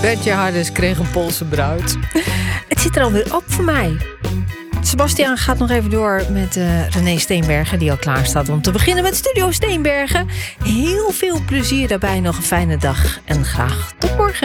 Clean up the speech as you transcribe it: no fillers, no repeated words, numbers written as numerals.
Bertje Hardes kreeg een Poolse bruid. Het zit er alweer op voor mij. Sebastiaan gaat nog even door met René Steenbergen, die al klaar staat om te beginnen met Studio Steenbergen. Heel veel plezier daarbij, nog een fijne dag en graag tot morgen.